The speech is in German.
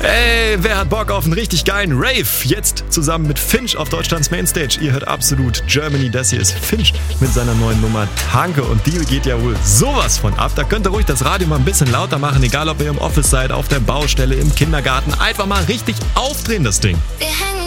Ey, wer hat Bock auf einen richtig geilen Rave? Jetzt zusammen mit Finch auf Deutschlands Mainstage. Ihr hört absolut Germany. Das hier ist Finch mit seiner neuen Nummer Tanke. Und die geht ja wohl sowas von ab. Da könnt ihr ruhig das Radio mal ein bisschen lauter machen. Egal, ob ihr im Office seid, auf der Baustelle, im Kindergarten. Einfach mal richtig aufdrehen, das Ding. Wir